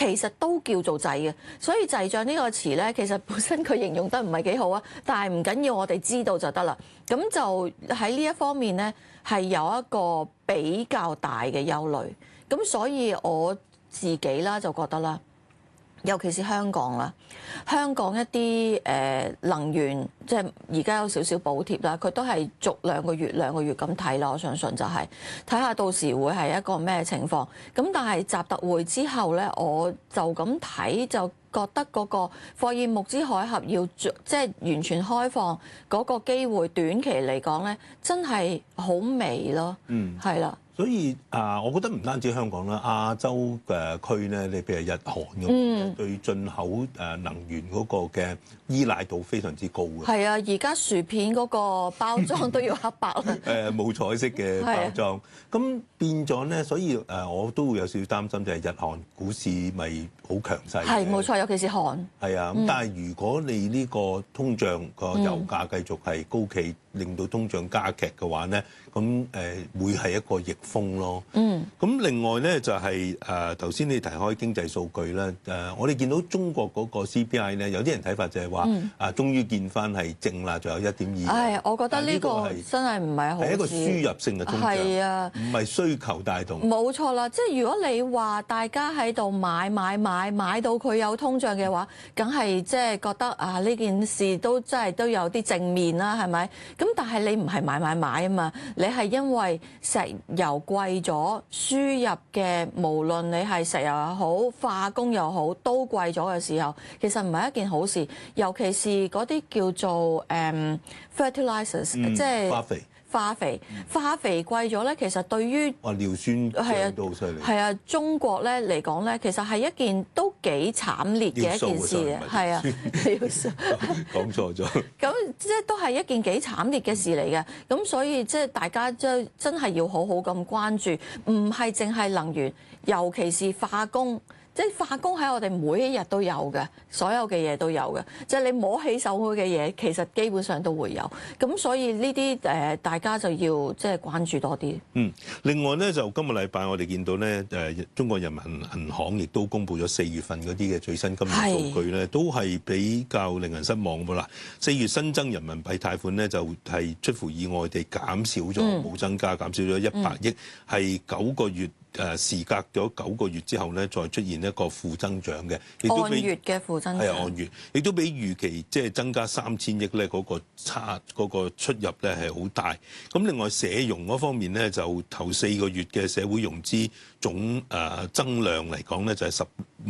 其實都叫做滯嘅。所以滯脹呢個詞咧，其實本身佢形容得唔係幾好啊，但係唔緊要，我哋知道就得啦。咁就喺呢一方面咧，係有一個比較大嘅憂慮。咁所以我自己啦就覺得啦，尤其是香港啦，香港一啲能源即係而家有少少補貼啦，佢都係逐兩個月咁睇啦。我相信就係睇下到時會係一個咩情況。咁但係習特會之後咧，我就咁睇就覺得嗰個霍爾木茲海峽要即係完全開放嗰個機會，短期嚟講咧，真係好微咯。係啦。 所以我覺得唔單止香港啦，亞洲嘅區咧，你譬如日韓咁，對進口能源嗰個嘅依賴度非常之高嘅。 係啊，而家薯片嗰個包裝都要黑白啦。 冇彩色嘅包裝，咁變咗咧，所以我都會有少少擔心，就係日韓股市咪好強勢。係冇錯， 尤其是韓。 係啊，咁但係如果你呢個通脹個油價繼續係高企，令到通脹加劇嘅話咧，咁會係一個逆風咯。咁另外咧就係頭先你提開經濟數據咧，我哋見到中國嗰個 CPI 咧，有啲人睇法就係話終於見翻係正啦，仲有1.2。 係，我覺得呢個真係唔係好事。 係一個輸入性嘅通脹，係啊，唔係需求帶動。 冇錯啦，即係如果你話大家喺度買到佢有通脹嘅話，梗係即係覺得呢件事都真係都有啲正面啦，係咪？咁但係你唔係買啊嘛，你係因為石油貴咗，輸入嘅無論你係石油又好，化工又好，都貴咗嘅時候，其實唔係一件好事。尤其是嗰啲叫做fertilizers，即係化肥貴咗咧，其實對於尿酸漲都好犀利。 係啊，中國咧嚟講咧，其實係一件都幾慘烈嘅一件事嘅，係啊，尿素講錯咗。 咁即係都係一件幾慘烈嘅事嚟嘅。咁所以即係大家真係要好好咁關注，唔係淨係能源，尤其是化工。即係化工喺我哋每一日都有嘅，所有嘅嘢都有嘅。即係你摸起手嘅嘢，其實基本上都會有。咁所以呢啲大家就要即係關注多啲。 另外咧就今個禮拜我哋見到咧中國人民銀行亦都公布咗4月份嗰啲嘅最新金融數據咧，都係比較令人失望㗎啦。4月新增人民幣貸款咧就係出乎意外地減少咗，冇增加，減少咗100億，係9個月。時隔咗9個月之後咧，再出現一個負增長嘅，亦都比按月嘅負增長， 係按月，亦都比預期即係增加3000億咧，嗰個出入咧係好大。咁另外社融嗰方面咧，就頭4個月嘅社會融資總增量嚟講咧，就係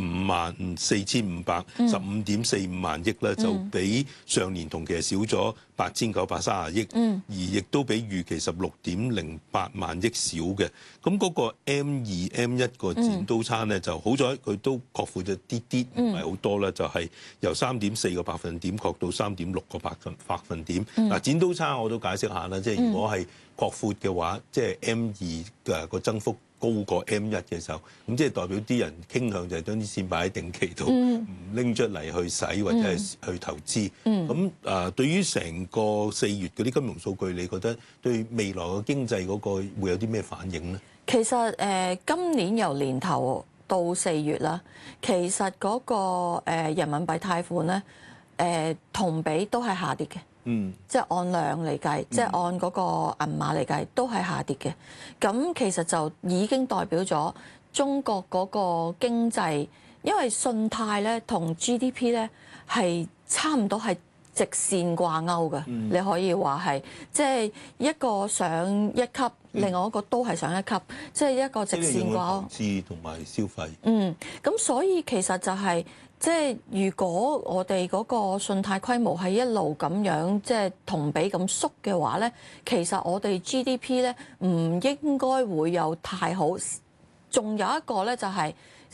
154515.45萬億咧，就比上年同期少咗8930億，而亦都比預期16.08萬億少嘅。咁嗰個 M2、M1 個剪刀差咧，就好在佢都擴闊咗啲啲，唔係好多啦，就係由3.4個百分點擴到3.6個百分點。嗱，剪刀差我都解釋下啦，即係如果係擴闊嘅話，即係 M2嘅個增幅高過 M1 嘅時候，咁即係代表啲人傾向就係將啲錢擺喺定期度，唔拎出嚟去使或者係去投資。咁對於成個4月嗰啲金融數據，你覺得對未來嘅經濟嗰個會有啲咩反應咧？ 其實今年由年頭到4月啦，其實嗰個人民幣貸款咧，同比都係下跌嘅。即係按量嚟計，即係按嗰個銀碼嚟計，都係下跌嘅。咁其實就已經代表咗中國嗰個經濟，因為信貸咧同 GDP 咧係差唔多係直線掛鈎嘅。你可以話係，即係一個上一級，另外一個都係上一級，即係一個直線掛鈎。 投資同埋消費。 咁所以其實就係。即係如果我哋嗰個信貸規模係一路咁樣即係同比咁縮嘅話咧，其實我哋 GDP 咧唔應該會有太好。仲有一個咧就係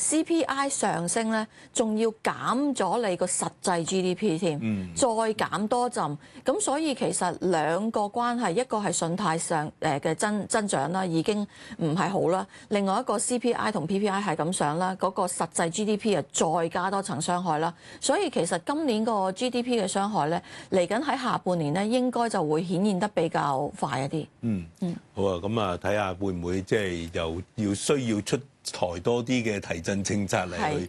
CPI 上升咧，仲要減咗你個實際 GDP 添，再減多陣。咁所以其實兩個關係，一個係信貸上嘅增長啦，已經唔係好啦。另外一個 CPI 同 PPI 係咁上啦，嗰個實際 GDP 啊再加多層傷害啦。所以其實今年個 GDP 嘅傷害咧，嚟緊喺下半年咧，應該就會顯現得比較快一啲。 好啊，咁啊睇下會唔會即係又要需要出台多啲嘅提振政策嚟去